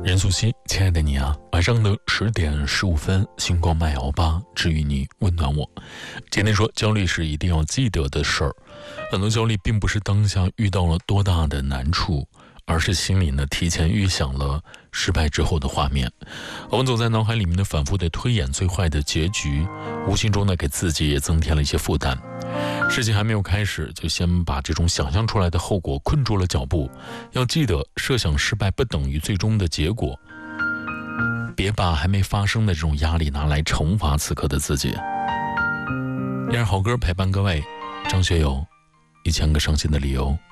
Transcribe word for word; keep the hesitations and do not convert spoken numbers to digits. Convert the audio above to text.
任素汐，亲爱的你啊，晚上的十点十五分，星光漫摇吧，治愈你，温暖我。今天说焦虑是一定要记得的事儿，很多焦虑并不是当下遇到了多大的难处，而是心里呢提前预想了失败之后的画面，我们总在脑海里面的反复的推演最坏的结局，无形中呢给自己也增添了一些负担。事情还没有开始，就先把这种想象出来的后果困住了脚步。要记得，设想失败不等于最终的结果，别把还没发生的这种压力拿来惩罚此刻的自己。一样好歌陪伴各位，张学友，一千个伤心的理由。